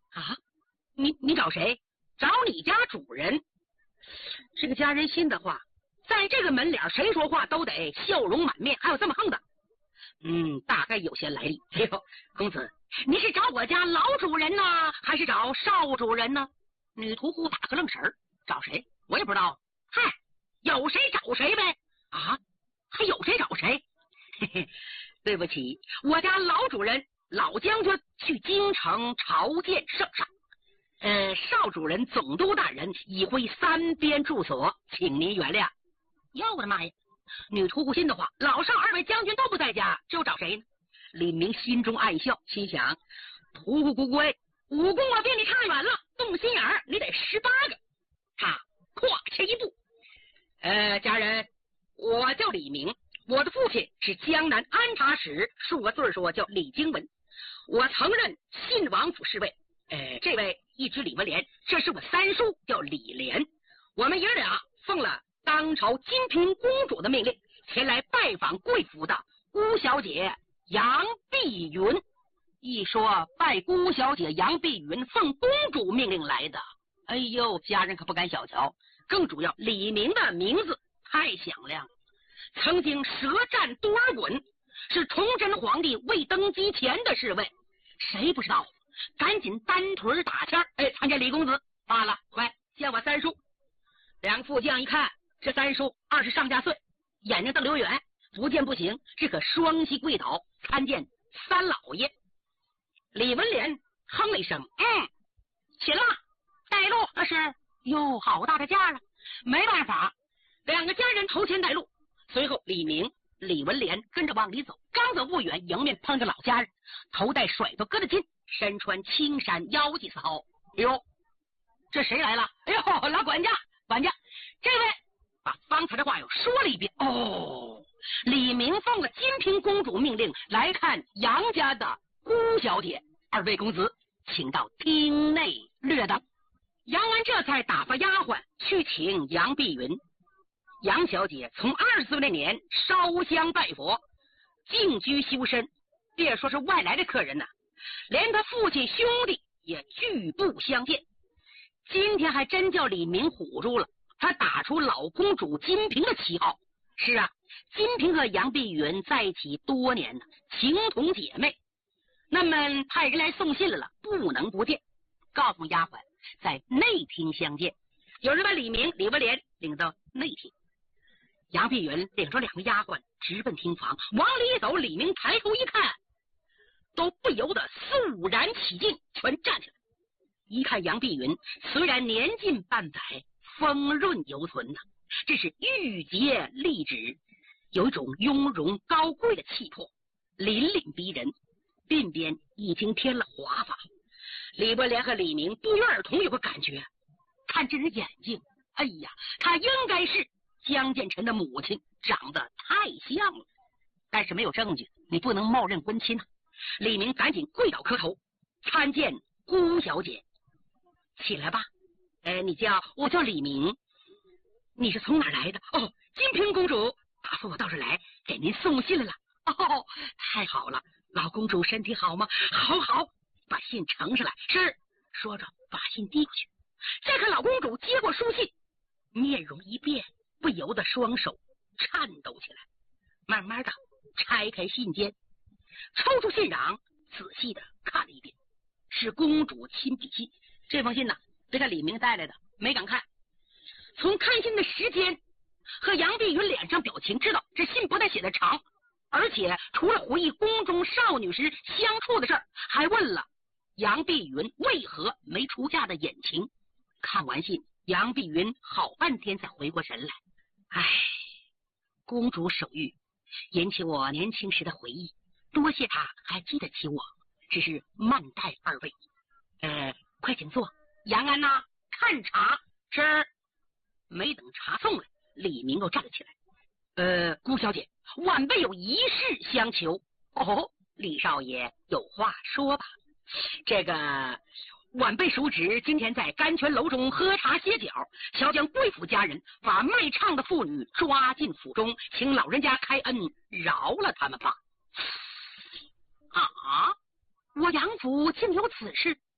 啊，你找谁？找你家主人。这个家人心的话，在这个门脸谁说话都得笑容满面，还有这么横的。大概有些来历。哎呦，公子，你是找我家老主人呢，还是找少主人呢？女屠户打个愣神儿，找谁？我也不知道。嗨，有谁找谁呗。啊，还有谁找谁？嘿嘿，对不起，我家老主人老将军去京城朝见圣上。少主人总督大人已回三边住所，请您原谅。要我的妈呀！女屠户心的话，老少二位将军都不在家，这又找谁呢？李明心中暗笑，心想：屠户姑姑，武功我比你差远了，动心眼儿你得18个。他跨前一步，家人，我叫李明，我的父亲是江南安察使，数个字说叫李经文，我曾任信王府侍卫。这位一指李文莲，这是我三叔，叫李莲。我们爷俩奉了当朝金平公主的命令，前来拜访贵府的姑小姐杨碧云。一说拜姑小姐杨碧云奉公主命令来的，哎呦，家人可不敢小瞧。更主要，李明的名字太响亮了，曾经舌战多尔衮，是崇祯皇帝未登基前的侍卫，谁不知道？赶紧单腿打签，参见李公子。罢了，快见我三叔。两副将一看，这三叔20上下岁，眼睛瞪溜远，不见不行，只可双膝跪倒，参见三老爷。李文莲哼了一声，起了，带路。那是哟，好大的架啊！没办法，两个家人头前带路。随后李明、李文莲跟着往里走，刚走不远，迎面碰着老家人，头戴甩头疙瘩巾，身穿青衫，腰系丝毫。哎呦，这谁来了？哎呦，老管家，管家，这位把方才的话又说了一遍。哦，李明奉了金平公主命令来看杨家的姑小姐，二位公子请到厅内略等。杨完这才打发丫鬟去请杨碧云。杨小姐从20岁那年烧香拜佛，静居修身，别说是外来的客人呢，连他父亲兄弟也拒不相见。今天还真叫李明唬住了，他打出老公主金平的旗号。是啊，金平和杨碧云在一起多年了，情同姐妹。那么派人来送信来了，不能不见，告诉丫鬟在内厅相见。有人把李明、李文莲领到内厅，杨碧云领着两个丫鬟直奔厅房，往里一走，李明抬头一看，都不由得肃然起敬，全站起来。一看杨碧云虽然年近半百，丰润犹存呐，这是玉洁丽质，有一种雍容高贵的气魄，凛凛逼人，鬓边已经添了华发。李文莲和李明不约而同有个感觉，看这人眼睛，哎呀，他应该是江建成的母亲，长得太像了，但是没有证据，你不能冒认婚亲啊。李明赶紧跪倒磕头，参见姑小姐。起来吧，我叫李明，你是从哪来的？哦，金平公主她说我到这来给您送信来了。哦，太好了，老公主身体好吗？好，把信呈上来。是，说着把信递过去。再看老公主接过书信，面容一变，不由得双手颤抖起来，慢慢的拆开信笺，抽出信瓤，仔细的看了一遍，是公主亲笔信。这封信呢，别看李明带来的，没敢看。从看信的时间和杨碧云脸上表情知道，这信不但写的长，而且除了回忆宫中少女时相处的事儿，还问了杨碧云为何没出嫁的隐情。看完信，杨碧云好半天才回过神来。唉，公主手谕引起我年轻时的回忆，多谢她还记得起我，只是慢待二位。快请坐。杨安呐，看茶。是。没等茶送来，李明又站了起来。姑小姐，晚辈有一事相求。哦，李少爷有话说吧。这个晚辈叔侄今天在甘泉楼中喝茶歇脚，瞧将贵府家人把卖唱的妇女抓进府中，请老人家开恩饶了他们吧。啊，我杨府竟有此事？